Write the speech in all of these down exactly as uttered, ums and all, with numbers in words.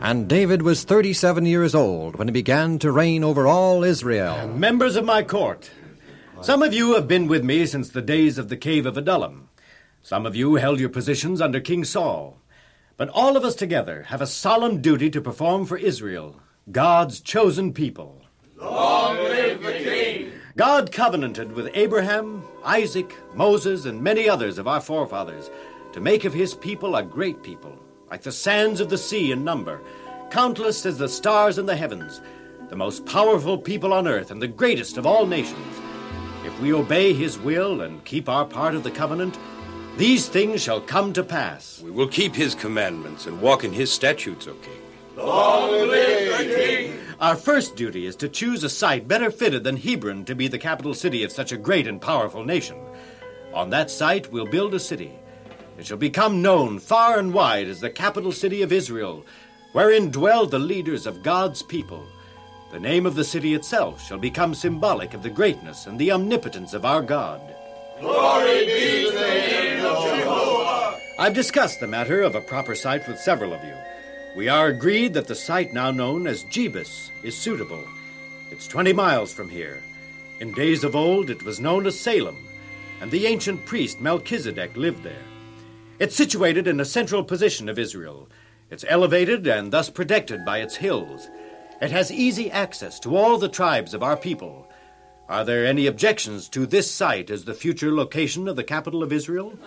And David was thirty-seven years old when he began to reign over all Israel. Members of my court, some of you have been with me since the days of the cave of Adullam. Some of you held your positions under King Saul. But all of us together have a solemn duty to perform for Israel, God's chosen people. Long live the king! God covenanted with Abraham, Isaac, Moses, and many others of our forefathers to make of his people a great people, like the sands of the sea in number, countless as the stars in the heavens, the most powerful people on earth and the greatest of all nations. If we obey his will and keep our part of the covenant, these things shall come to pass. We will keep his commandments and walk in his statutes, O king. Long live the king! Our first duty is to choose a site better fitted than Hebron to be the capital city of such a great and powerful nation. On that site, we'll build a city. It shall become known far and wide as the capital city of Israel, wherein dwell the leaders of God's people. The name of the city itself shall become symbolic of the greatness and the omnipotence of our God. Glory be to the name of Jehovah! I've discussed the matter of a proper site with several of you. We are agreed that the site now known as Jebus is suitable. It's twenty miles from here. In days of old, it was known as Salem, and the ancient priest Melchizedek lived there. It's situated in a central position of Israel. It's elevated and thus protected by its hills. It has easy access to all the tribes of our people. Are there any objections to this site as the future location of the capital of Israel?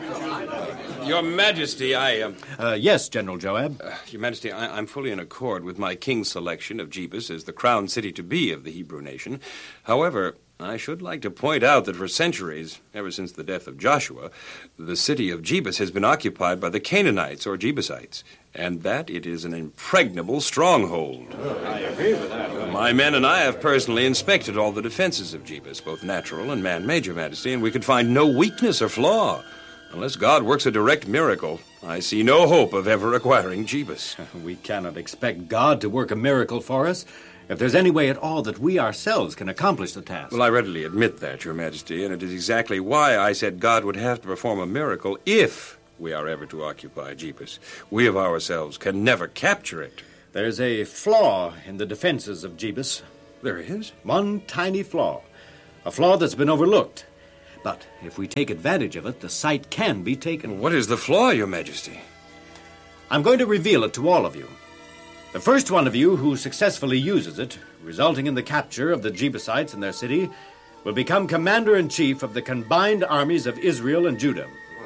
Your Majesty, I... Uh, uh, yes, General Joab. Uh, Your Majesty, I, I'm fully in accord with my king's selection of Jebus as the crown city to be of the Hebrew nation. However, I should like to point out that for centuries, ever since the death of Joshua, the city of Jebus has been occupied by the Canaanites or Jebusites, and that it is an impregnable stronghold. Oh, I agree with that. My men and I have personally inspected all the defenses of Jebus, both natural and man-made, Your Majesty, and we could find no weakness or flaw. Unless God works a direct miracle, I see no hope of ever acquiring Jebus. We cannot expect God to work a miracle for us if there's any way at all that we ourselves can accomplish the task. Well, I readily admit that, Your Majesty, and it is exactly why I said God would have to perform a miracle if we are ever to occupy Jebus. We of ourselves can never capture it. There's a flaw in the defenses of Jebus. There is? One tiny flaw. A flaw that's been overlooked. But if we take advantage of it, the site can be taken. What is the flaw, Your Majesty? I'm going to reveal it to all of you. The first one of you who successfully uses it, resulting in the capture of the Jebusites and their city, will become commander-in-chief of the combined armies of Israel and Judah.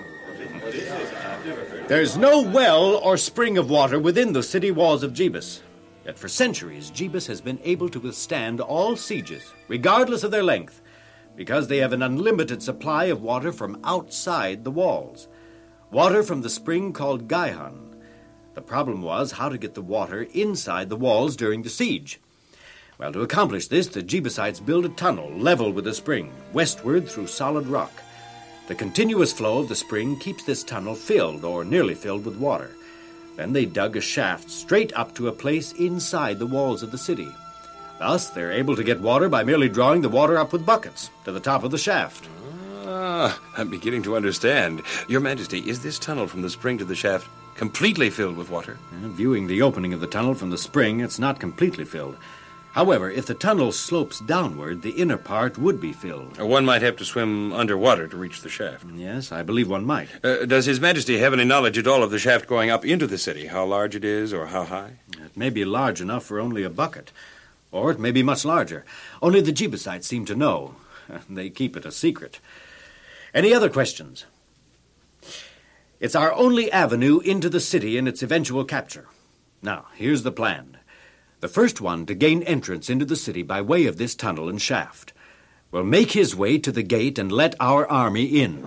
There's no well or spring of water within the city walls of Jebus. Yet for centuries, Jebus has been able to withstand all sieges, regardless of their length, because they have an unlimited supply of water from outside the walls. Water from the spring called Gihon. The problem was how to get the water inside the walls during the siege. Well, to accomplish this, the Jebusites built a tunnel level with the spring, westward through solid rock. The continuous flow of the spring keeps this tunnel filled, or nearly filled, with water. Then they dug a shaft straight up to a place inside the walls of the city. Thus, they're able to get water by merely drawing the water up with buckets to the top of the shaft. Ah, I'm beginning to understand. Your Majesty, is this tunnel from the spring to the shaft completely filled with water? Uh, viewing the opening of the tunnel from the spring, it's not completely filled. However, if the tunnel slopes downward, the inner part would be filled. One might have to swim underwater to reach the shaft. Yes, I believe one might. Uh, does His Majesty have any knowledge at all of the shaft going up into the city? How large it is or how high? It may be large enough for only a bucket. Or it may be much larger. Only the Jebusites seem to know. They keep it a secret. Any other questions? It's our only avenue into the city and its eventual capture. Now, here's the plan. The first one to gain entrance into the city by way of this tunnel and shaft will make his way to the gate and let our army in.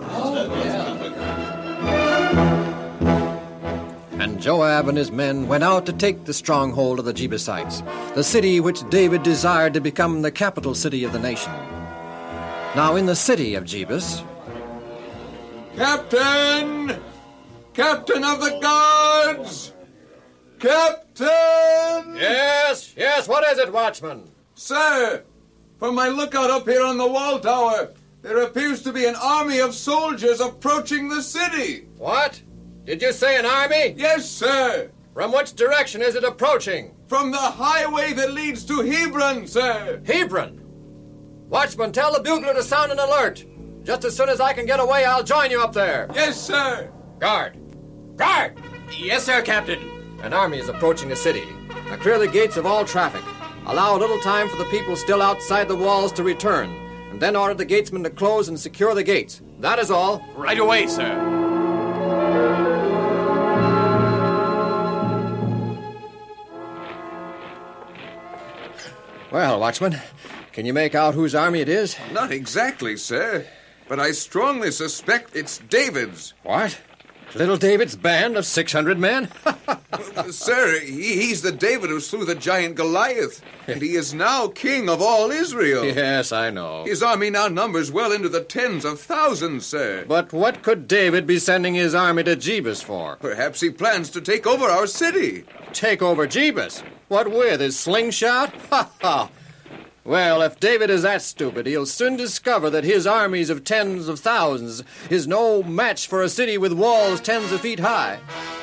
And Joab and his men went out to take the stronghold of the Jebusites, the city which David desired to become the capital city of the nation. Now in the city of Jebus... Captain! Captain of the guards! Captain! Yes, yes, what is it, watchman? Sir, from my lookout up here on the wall tower, there appears to be an army of soldiers approaching the city. What? Did you say an army? Yes, sir. From which direction is it approaching? From the highway that leads to Hebron, sir. Hebron! Watchman, tell the bugler to sound an alert. Just as soon as I can get away, I'll join you up there. Yes, sir. Guard! Guard! Yes, sir, Captain. An army is approaching the city. Now clear the gates of all traffic. Allow a little time for the people still outside the walls to return, and then order the gatesmen to close and secure the gates. That is all. Right away, sir. Well, Watchman, can you make out whose army it is? Not exactly, sir. But I strongly suspect it's David's. What? Little David's band of six hundred men? Sir, he, he's the David who slew the giant Goliath, and he is now king of all Israel. Yes, I know. His army now numbers well into the tens of thousands, sir. But what could David be sending his army to Jebus for? Perhaps he plans to take over our city. Take over Jebus? What with, his slingshot? Ha ha! Well, if David is that stupid, he'll soon discover that his armies of tens of thousands is no match for a city with walls tens of feet high.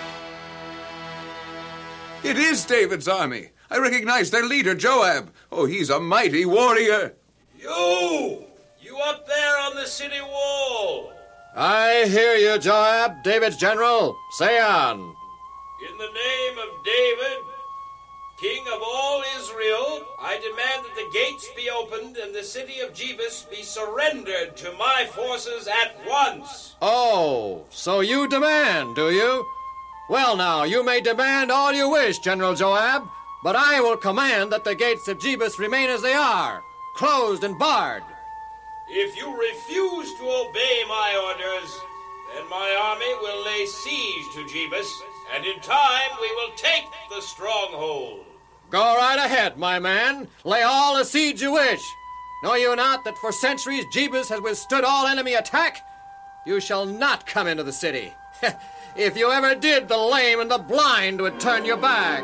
It is David's army. I recognize their leader, Joab. Oh, he's a mighty warrior. You! You up there on the city wall! I hear you, Joab, David's general. Say on. In the name of David, King of all Israel, I demand that the gates be opened and the city of Jebus be surrendered to my forces at once. Oh, so you demand, do you? Well, now, you may demand all you wish, General Joab, but I will command that the gates of Jebus remain as they are, closed and barred. If you refuse to obey my orders, then my army will lay siege to Jebus, and in time we will take the stronghold. Go right ahead, my man. Lay all the siege you wish. Know you not that for centuries Jebus has withstood all enemy attack? You shall not come into the city. If you ever did, the lame and the blind would turn your back.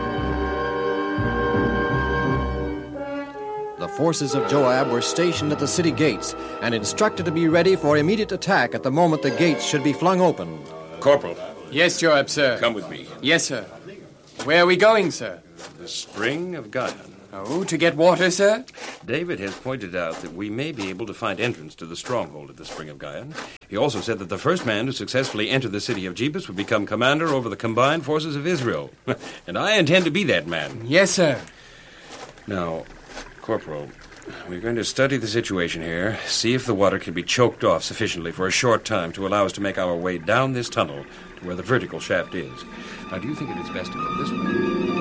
The forces of Joab were stationed at the city gates and instructed to be ready for immediate attack at the moment the gates should be flung open. Corporal. Yes, Joab, sir. Come with me. Yes, sir. Where are we going, sir? The spring of Gion. Oh, to get water, sir? David has pointed out that we may be able to find entrance to the stronghold at the spring of Gion. He also said that the first man to successfully enter the city of Jebus would become commander over the combined forces of Israel. And I intend to be that man. Yes, sir. Now, Corporal, we're going to study the situation here, see if the water can be choked off sufficiently for a short time to allow us to make our way down this tunnel to where the vertical shaft is. Now, do you think it is best to go this way?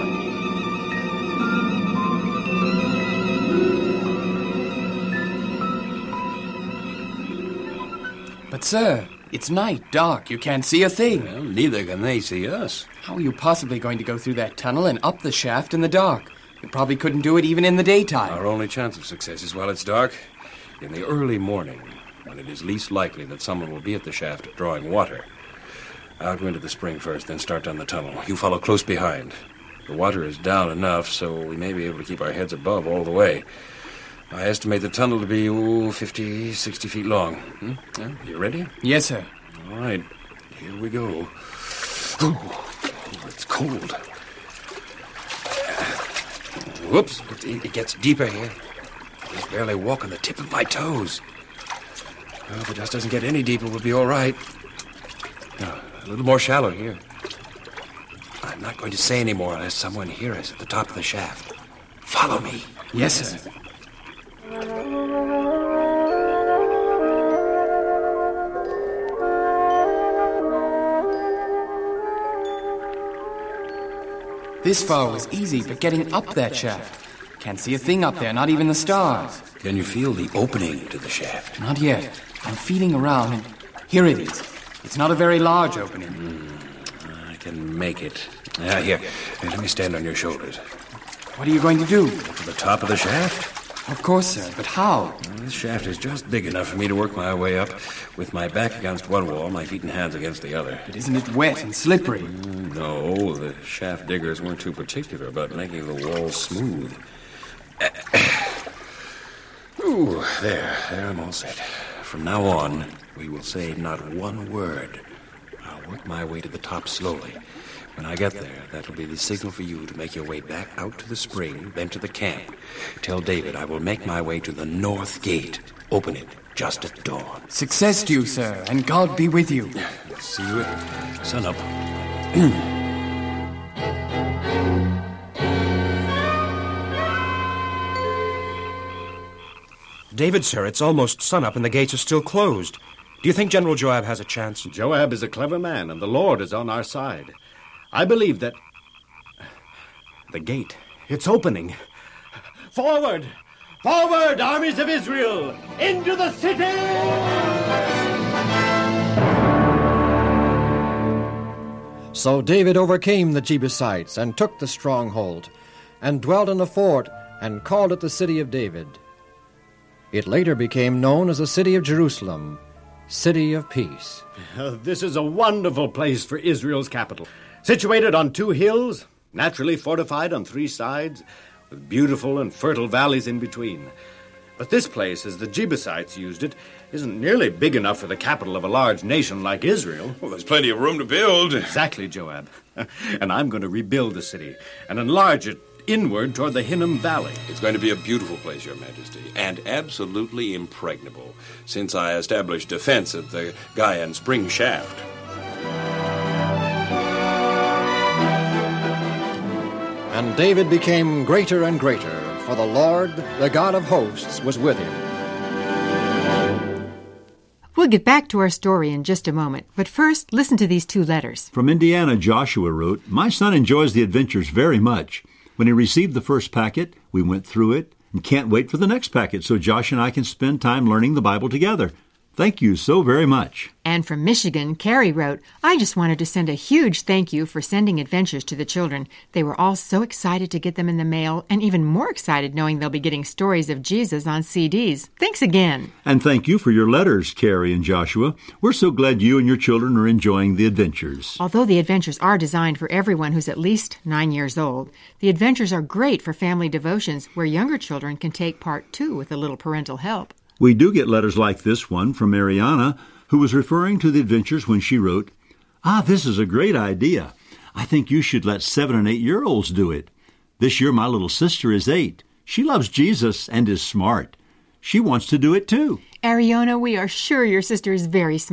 But, sir, it's night, dark. You can't see a thing. Well, neither can they see us. How are you possibly going to go through that tunnel and up the shaft in the dark? You probably couldn't do it even in the daytime. Our only chance of success is while it's dark, in the early morning, when it is least likely that someone will be at the shaft drawing water. I'll go into the spring first, then start down the tunnel. You follow close behind. The water is down enough, so we may be able to keep our heads above all the way. I estimate the tunnel to be, oh, fifty, sixty feet long. Hmm? Yeah, you ready? Yes, sir. All right, here we go. Oh, it's cold. Whoops, it, it gets deeper here. I just barely walk on the tip of my toes. Well, if it just doesn't get any deeper, we'll be all right. No, a little more shallow here. I'm not going to say any more unless someone hears us at the top of the shaft. Follow me. Yes, sir. This far was easy, but getting up that shaft. Can't see a thing up there, not even the stars. Can you feel the opening to the shaft? Not yet. I'm feeling around, and here it is. It's not a very large opening. Mm, I can make it. Yeah, here. Here, let me stand on your shoulders. What are you going to do? To the top of the shaft? Of course, sir, but how? Well, this shaft is just big enough for me to work my way up with my back against one wall, my feet and hands against the other. But isn't it wet and slippery? Mm, no, the shaft diggers weren't too particular about making the walls smooth. Ooh, there, there, I'm all set. From now on, we will say not one word. I'll work my way to the top slowly. When I get there, that'll be the signal for you to make your way back out to the spring, then to the camp. Tell David I will make my way to the north gate. Open it just at dawn. Success to you, sir, and God be with you. See you at sunup. David, sir, it's almost sunup and the gates are still closed. Do you think General Joab has a chance? Joab is a clever man, and the Lord is on our side. I believe that... The gate, it's opening. Forward! Forward, armies of Israel! Into the city! So David overcame the Jebusites and took the stronghold, and dwelt in the fort, and called it the City of David. It later became known as the City of Jerusalem, City of Peace. Uh, this is a wonderful place for Israel's capital. Situated on two hills, naturally fortified on three sides, with beautiful and fertile valleys in between. But this place, as the Jebusites used it, isn't nearly big enough for the capital of a large nation like Israel. Well, there's plenty of room to build. Exactly, Joab. And I'm going to rebuild the city and enlarge it inward toward the Hinnom Valley. It's going to be a beautiful place, Your Majesty, and absolutely impregnable, since I established defense at the Gaian Spring Shaft. And David became greater and greater, for the Lord, the God of hosts, was with him. We'll get back to our story in just a moment, but first, listen to these two letters. From Indiana, Joshua wrote, "My son enjoys the adventures very much. When he received the first packet, we went through it and can't wait for the next packet so Josh and I can spend time learning the Bible together. Thank you so very much." And from Michigan, Carrie wrote, "I just wanted to send a huge thank you for sending adventures to the children. They were all so excited to get them in the mail, and even more excited knowing they'll be getting stories of Jesus on C Ds. Thanks again." And thank you for your letters, Carrie and Joshua. We're so glad you and your children are enjoying the adventures. Although the adventures are designed for everyone who's at least nine years old, the adventures are great for family devotions where younger children can take part too with a little parental help. We do get letters like this one from Mariana, who was referring to the adventures when she wrote, "Ah, this is a great idea. I think you should let seven and eight-year-olds do it. This year my little sister is eight. She loves Jesus and is smart. She wants to do it too." Ariana, we are sure your sister is very smart.